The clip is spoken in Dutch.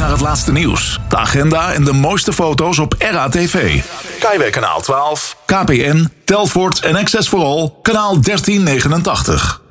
naar het laatste nieuws, de agenda en de mooiste foto's op RATV. Kaiweg kanaal 12, KPN, Telfort en Access for All, kanaal 1389.